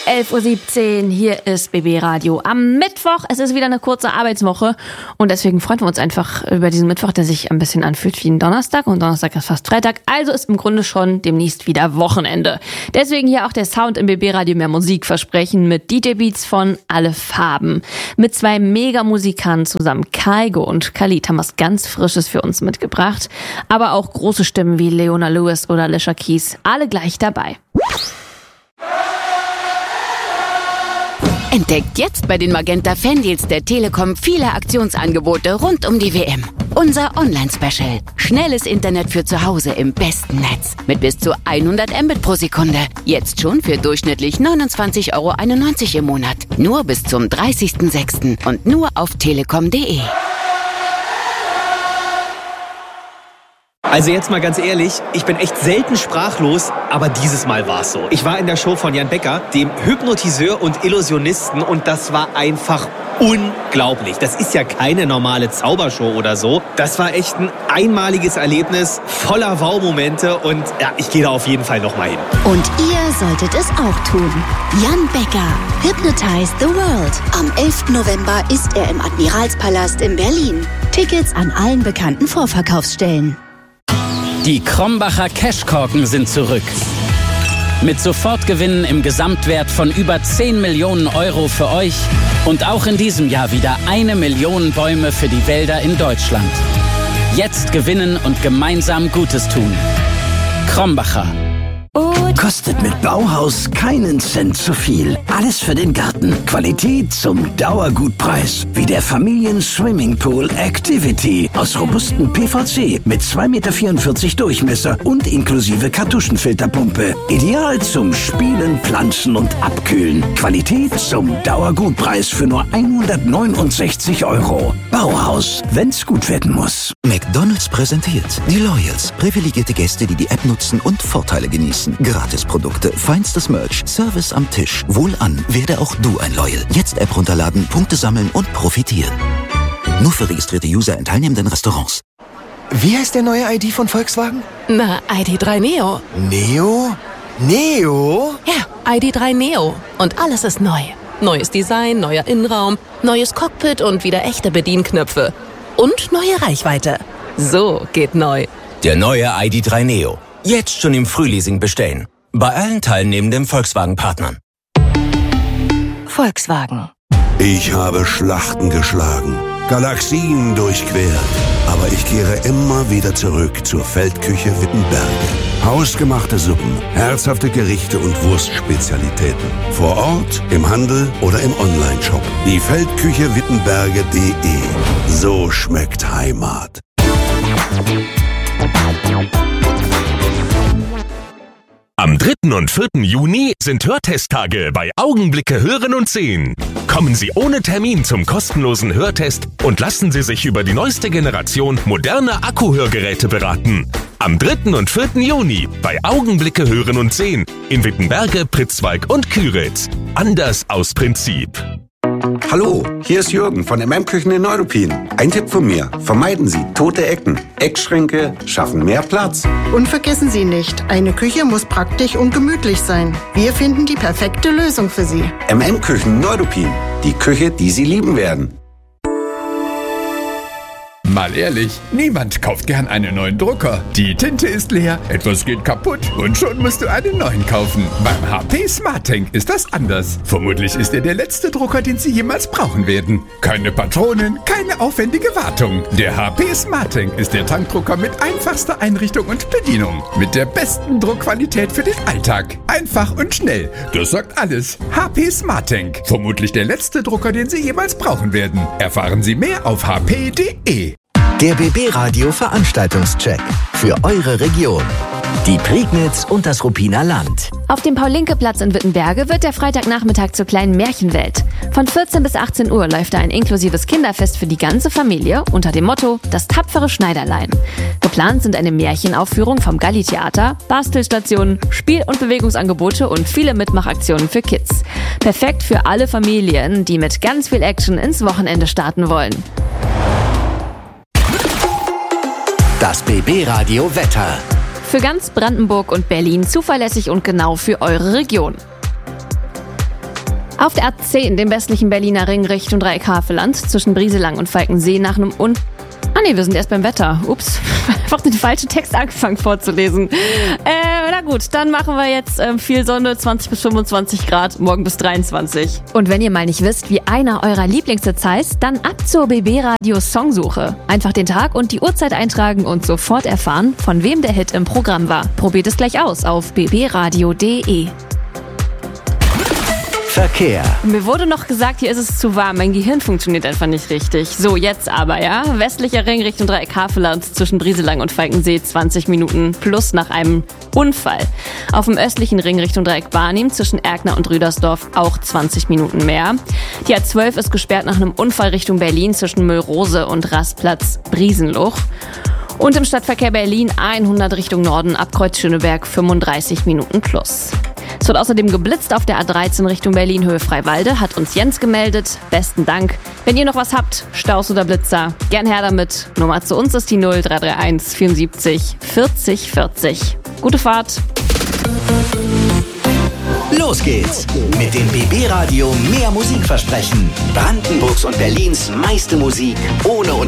11.17 Uhr, hier ist BB Radio am Mittwoch. Es ist wieder eine kurze Arbeitswoche und deswegen freuen wir uns einfach über diesen Mittwoch, der sich ein bisschen anfühlt wie ein Donnerstag und Donnerstag ist fast Freitag, also ist im Grunde schon demnächst wieder Wochenende. Deswegen hier auch der Sound im BB Radio mehr Musik versprechen mit DJ-Beats von Alle Farben. Mit zwei Mega-Musikern zusammen, Kygo und Khalid, haben was ganz Frisches für uns mitgebracht, aber auch große Stimmen wie Leona Lewis oder Alicia Keys, alle gleich dabei. Entdeckt jetzt bei den Magenta Fandeals der Telekom viele Aktionsangebote rund um die WM. Unser Online-Special. Schnelles Internet für zu Hause im besten Netz. Mit bis zu 100 Mbit pro Sekunde. Jetzt schon für durchschnittlich 29,91 € im Monat. Nur bis zum 30.06. und nur auf telekom.de. Also jetzt mal ganz ehrlich, ich bin echt selten sprachlos, aber dieses Mal war es so. Ich war in der Show von Jan Becker, dem Hypnotiseur und Illusionisten, und das war einfach unglaublich. Das ist ja keine normale Zaubershow oder so. Das war echt ein einmaliges Erlebnis, voller Wow-Momente, und ja, ich gehe da auf jeden Fall nochmal hin. Und ihr solltet es auch tun. Jan Becker, Hypnotize the World. Am 11. November ist er im Admiralspalast in Berlin. Tickets an allen bekannten Vorverkaufsstellen. Die Krombacher Cashkorken sind zurück. Mit Sofortgewinnen im Gesamtwert von über 10 Millionen € für euch und auch in diesem Jahr wieder 1 Million Bäume für die Wälder in Deutschland. Jetzt gewinnen und gemeinsam Gutes tun. Krombacher. Kostet mit Bauhaus keinen Cent zu viel. Alles für den Garten. Qualität zum Dauergutpreis. Wie der Familien-Swimmingpool Activity aus robustem PVC mit 2,44 Meter Durchmesser und inklusive Kartuschenfilterpumpe. Ideal zum Spielen, Pflanzen und Abkühlen. Qualität zum Dauergutpreis für nur 169 €. Bauhaus, wenn's gut werden muss. McDonald's präsentiert die Loyals. Privilegierte Gäste, die die App nutzen und Vorteile genießen. Gratisprodukte, feinstes Merch, Service am Tisch. Wohlan, werde auch du ein Loyal. Jetzt App runterladen, Punkte sammeln und profitieren. Nur für registrierte User in teilnehmenden Restaurants. Wie heißt der neue ID von Volkswagen? Na, ID.3 Neo. Neo? Neo? Ja, ID.3 Neo. Und alles ist neu. Neues Design, neuer Innenraum, neues Cockpit und wieder echte Bedienknöpfe. Und neue Reichweite. So geht neu. Der neue ID.3 Neo. Jetzt schon im Frühleasing bestellen. Bei allen teilnehmenden Volkswagen-Partnern. Volkswagen. Ich habe Schlachten geschlagen, Galaxien durchquert. Aber ich kehre immer wieder zurück zur Feldküche Wittenberge. Hausgemachte Suppen, herzhafte Gerichte und Wurstspezialitäten. Vor Ort, im Handel oder im Onlineshop. Die Feldküche Wittenberge.de. So schmeckt Heimat. Am 3. und 4. Juni sind Hörtesttage bei Augenblicke Hören und Sehen. Kommen Sie ohne Termin zum kostenlosen Hörtest und lassen Sie sich über die neueste Generation moderner Akkuhörgeräte beraten. Am 3. und 4. Juni bei Augenblicke Hören und Sehen in Wittenberge, Pritzwalk und Küritz. Anders aus Prinzip. Hallo, hier ist Jürgen von MM-Küchen in Neuruppin. Ein Tipp von mir: Vermeiden Sie tote Ecken. Eckschränke schaffen mehr Platz. Und vergessen Sie nicht, eine Küche muss praktisch und gemütlich sein. Wir finden die perfekte Lösung für Sie. MM-Küchen Neuruppin. Die Küche, die Sie lieben werden. Mal ehrlich, niemand kauft gern einen neuen Drucker. Die Tinte ist leer, etwas geht kaputt und schon musst du einen neuen kaufen. Beim HP SmartTank ist das anders. Vermutlich ist er der letzte Drucker, den Sie jemals brauchen werden. Keine Patronen, keine aufwendige Wartung. Der HP SmartTank ist der Tankdrucker mit einfachster Einrichtung und Bedienung. Mit der besten Druckqualität für den Alltag. Einfach und schnell. Das sagt alles. HP SmartTank. Vermutlich der letzte Drucker, den Sie jemals brauchen werden. Erfahren Sie mehr auf hp.de. Der BB Radio Veranstaltungscheck für eure Region. Die Prignitz und das Ruppiner Land. Auf dem Paul-Linke-Platz in Wittenberge wird der Freitagnachmittag zur kleinen Märchenwelt. Von 14 bis 18 Uhr läuft da ein inklusives Kinderfest für die ganze Familie unter dem Motto Das tapfere Schneiderlein. Geplant sind eine Märchenaufführung vom Galli-Theater, Bastelstationen, Spiel- und Bewegungsangebote und viele Mitmachaktionen für Kids. Perfekt für alle Familien, die mit ganz viel Action ins Wochenende starten wollen. Das BB Radio Wetter. Für ganz Brandenburg und Berlin zuverlässig und genau für eure Region. Auf der A10, dem westlichen Berliner Ring Richtung Dreieck-Havelland, zwischen Brieselang und Falkensee nach einem wir sind erst beim Wetter. Ups, einfach den falschen Text angefangen vorzulesen. Na gut, dann machen wir jetzt viel Sonne, 20 bis 25 Grad, morgen bis 23. Und wenn ihr mal nicht wisst, wie einer eurer Lieblingshits heißt, dann ab zur BB Radio Songsuche. Einfach den Tag und die Uhrzeit eintragen und sofort erfahren, von wem der Hit im Programm war. Probiert es gleich aus auf bbradio.de. Verkehr. Mir wurde noch gesagt, hier ist es zu warm. Mein Gehirn funktioniert einfach nicht richtig. So, jetzt aber, ja. Westlicher Ring Richtung Dreieck-Havelland zwischen Brieselang und Falkensee 20 Minuten plus nach einem Unfall. Auf dem östlichen Ring Richtung Dreieck-Barnim zwischen Erkner und Rüdersdorf auch 20 Minuten mehr. Die A12 ist gesperrt nach einem Unfall Richtung Berlin zwischen Müllrose und Rastplatz Briesenluch. Und im Stadtverkehr Berlin 100 Richtung Norden ab Kreuz Schöneberg 35 Minuten plus. Es wird außerdem geblitzt auf der A13 Richtung Berlin Höhe Freiwalde, hat uns Jens gemeldet. Besten Dank. Wenn ihr noch was habt, Staus oder Blitzer, gern her damit. Nummer zu uns ist die 0331 74 40 40. Gute Fahrt. Los geht's mit dem BB Radio mehr Musikversprechen. Brandenburgs und Berlins meiste Musik ohne